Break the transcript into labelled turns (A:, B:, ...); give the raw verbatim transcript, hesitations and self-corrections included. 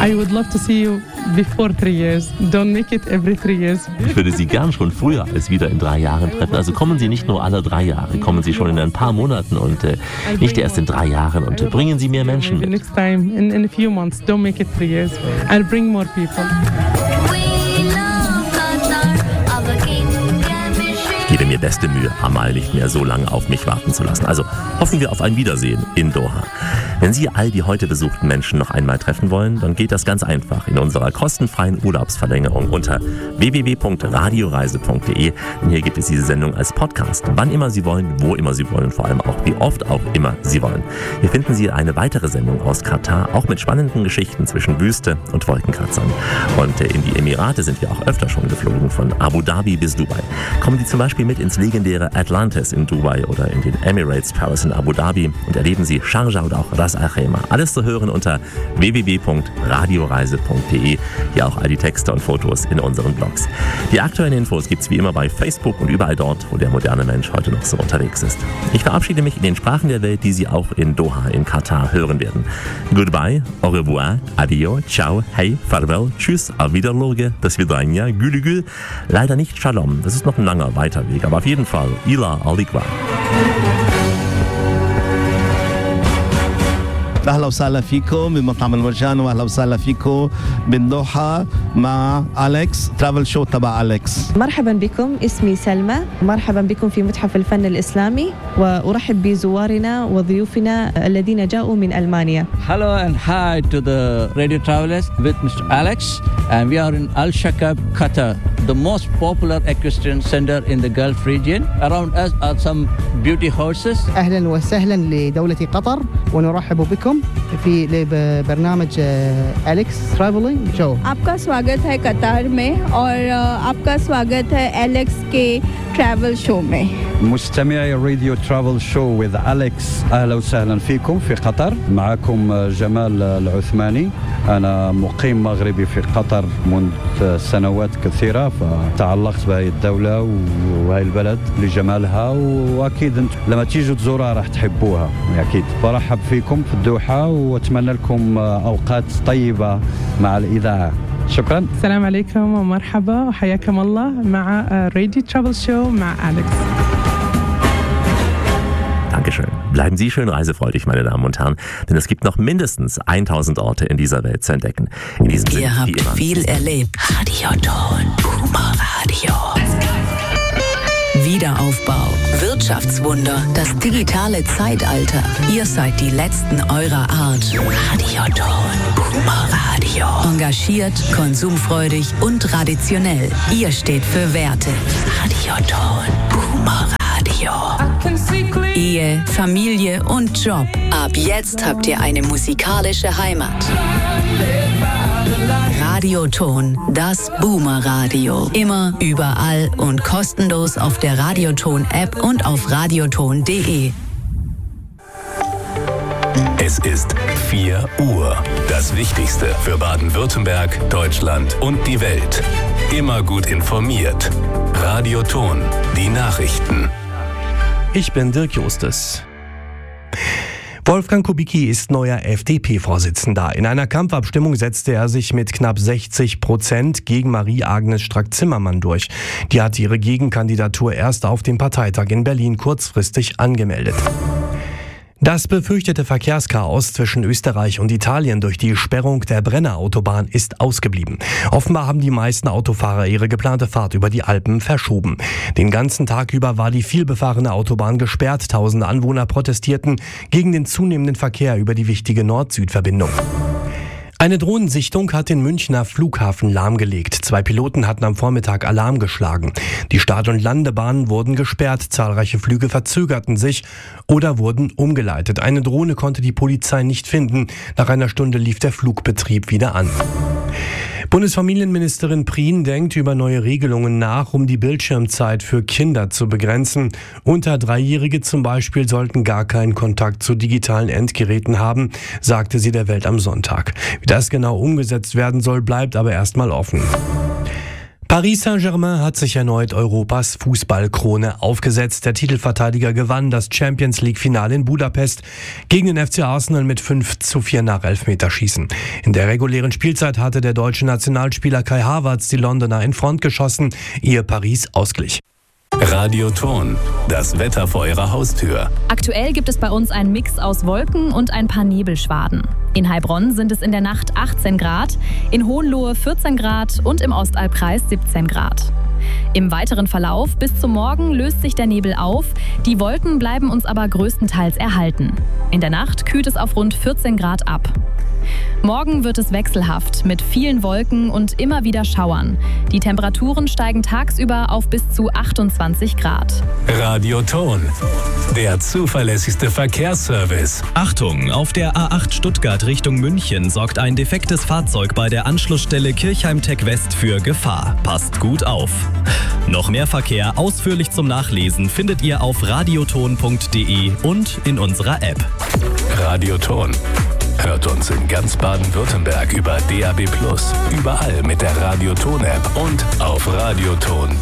A: I would love to see you before three years. Don't make it every three years.
B: Ich würde Sie gern schon früher als wieder in drei Jahren treffen. Also kommen Sie nicht nur alle drei Jahre, kommen Sie schon in ein paar Monaten und äh, nicht erst in drei Jahren und äh, bringen Sie mehr Menschen mit.
A: Next time, in, in a few months, don't make it three years. I'll bring more people.
B: Ich gebe mir beste Mühe, Amal nicht mehr so lange auf mich warten zu lassen. Also hoffen wir auf ein Wiedersehen in Doha. Wenn Sie all die heute besuchten Menschen noch einmal treffen wollen, dann geht das ganz einfach in unserer kostenfreien Urlaubsverlängerung unter w w w punkt radioreise punkt d e. Und hier gibt es diese Sendung als Podcast, wann immer Sie wollen, wo immer Sie wollen, vor allem auch wie oft auch immer Sie wollen. Hier finden Sie eine weitere Sendung aus Katar, auch mit spannenden Geschichten zwischen Wüste und Wolkenkratzern. Und in die Emirate sind wir auch öfter schon geflogen, von Abu Dhabi bis Dubai. Kommen Sie zum Beispiel mit ins legendäre Atlantis in Dubai oder in den Emirates Palace in Abu Dhabi und erleben Sie Sharjah oder auch Ras Al Khaimah. Alles zu hören unter w w w punkt radioreise punkt d e. Hier auch all die Texte und Fotos in unseren Blogs. Die aktuellen Infos gibt's wie immer bei Facebook und überall dort, wo der moderne Mensch heute noch so unterwegs ist. Ich verabschiede mich in den Sprachen der Welt, die Sie auch in Doha in Katar hören werden. Goodbye, au revoir, adio, ciao, hey, farewell, tschüss, auf Wiederloge, до свидания, gülü gül. Leider nicht Shalom, das ist noch ein langer weiter Weg, aber auf jeden Fall Ila Alikwa.
C: أهلا وسهلا فيكم بمطعم المرجان وأهلا وسهلا فيكم بالدوحة مع أليكس ترافل شو تبع أليكس.
D: مرحبا بكم، اسمي سلمى، مرحبا بكم في متحف الفن الإسلامي وأرحب بزوارنا وضيوفنا الذين جاءوا من ألمانيا.
E: Hello and hi to the radio travelers with Mister Alex, and we are in Al Shakab, Qatar, the most popular equestrian center in the Gulf region. Around us are some beauty horses.
F: أهلا وسهلا لدولة قطر ونرحب بكم في برنامج Alex travelling show.
G: आपका स्वागत है कतार में और आपका स्वागत है एलेक्स के ट्रैवल शो में।
H: مستمعي راديو ترافل شو with أليكس، أهلا وسهلا فيكم في قطر. معكم جمال العثماني، أنا مقيم مغربي في قطر منذ سنوات كثيرة، فتعلقت بهذه الدولة وهذه البلد لجمالها، وأكيد أنتم لما تيجوا تزوروها راح تحبوها أكيد. برحب فيكم في الدوحة وأتمنى لكم أوقات طيبة مع الإذاعة. شكرا.
A: السلام عليكم ومرحبا وحياكم الله مع راديو ترافل شو مع أليكس.
B: Dankeschön. Bleiben Sie schön reisefreudig, meine Damen und Herren, denn es gibt noch mindestens tausend Orte in dieser Welt zu entdecken. In diesem Sinne,
I: Ihr habt
B: wie immer.
I: viel erlebt. Radioton, Boomer Radio. Wiederaufbau, Wirtschaftswunder, das digitale Zeitalter. Ihr seid die Letzten eurer Art. Radioton, Boomer Radio. Engagiert, konsumfreudig und traditionell. Ihr steht für Werte. Radioton, Boomer Radio. Ehe, Familie und Job. Ab jetzt habt ihr eine musikalische Heimat. Radioton, das Boomer-Radio. Immer, überall und kostenlos auf der Radioton-App und auf radioton punkt d e.
J: Es ist vier Uhr. Das Wichtigste für Baden-Württemberg, Deutschland und die Welt. Immer gut informiert. Radioton, die Nachrichten.
K: Ich bin Dirk Justus. Wolfgang Kubicki ist neuer F D P-Vorsitzender. In einer Kampfabstimmung setzte er sich mit knapp sechzig Prozent gegen Marie-Agnes Strack-Zimmermann durch. Die hatte ihre Gegenkandidatur erst auf dem Parteitag in Berlin kurzfristig angemeldet. Das befürchtete Verkehrschaos zwischen Österreich und Italien durch die Sperrung der Brenner-Autobahn ist ausgeblieben. Offenbar haben die meisten Autofahrer ihre geplante Fahrt über die Alpen verschoben. Den ganzen Tag über war die vielbefahrene Autobahn gesperrt. Tausende Anwohner protestierten gegen den zunehmenden Verkehr über die wichtige Nord-Süd-Verbindung. Eine Drohnensichtung hat den Münchner Flughafen lahmgelegt. Zwei Piloten hatten am Vormittag Alarm geschlagen. Die Start- und Landebahnen wurden gesperrt, zahlreiche Flüge verzögerten sich oder wurden umgeleitet. Eine Drohne konnte die Polizei nicht finden. Nach einer Stunde lief der Flugbetrieb wieder an. Bundesfamilienministerin Prien denkt über neue Regelungen nach, um die Bildschirmzeit für Kinder zu begrenzen. Unter Dreijährige zum Beispiel sollten gar keinen Kontakt zu digitalen Endgeräten haben, sagte sie der Welt am Sonntag. Wie das genau umgesetzt werden soll, bleibt aber erstmal offen. Paris Saint-Germain hat sich erneut Europas Fußballkrone aufgesetzt. Der Titelverteidiger gewann das Champions League-Finale in Budapest gegen den F C Arsenal mit fünf zu vier nach Elfmeterschießen. In der regulären Spielzeit hatte der deutsche Nationalspieler Kai Havertz die Londoner in Front geschossen, ehe Paris ausglich.
J: Radio Ton, das Wetter vor Ihrer Haustür.
L: Aktuell gibt es bei uns einen Mix aus Wolken und ein paar Nebelschwaden. In Heilbronn sind es in der Nacht achtzehn Grad, in Hohenlohe vierzehn Grad und im Ostalbkreis siebzehn Grad. Im weiteren Verlauf bis zum Morgen löst sich der Nebel auf, die Wolken bleiben uns aber größtenteils erhalten. In der Nacht kühlt es auf rund vierzehn Grad ab. Morgen wird es wechselhaft mit vielen Wolken und immer wieder Schauern. Die Temperaturen steigen tagsüber auf bis zu achtundzwanzig Grad.
J: Radio Ton, der zuverlässigste Verkehrsservice.
M: Achtung, auf der A acht Stuttgart Richtung München sorgt ein defektes Fahrzeug bei der Anschlussstelle Kirchheim-Tech West für Gefahr. Passt gut auf. Noch mehr Verkehr ausführlich zum Nachlesen findet ihr auf radioton punkt de und in unserer App.
J: Radio Ton. Hört uns in ganz Baden-Württemberg über D A B plus, überall mit der Radio Ton App und auf radioton